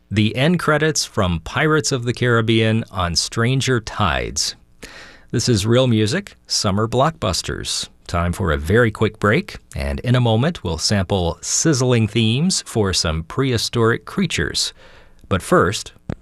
The end credits from Pirates of the Caribbean on Stranger Tides. This is Real Music, Summer Blockbusters. Time for a very quick break, and in a moment we'll sample sizzling themes for some prehistoric creatures. But first,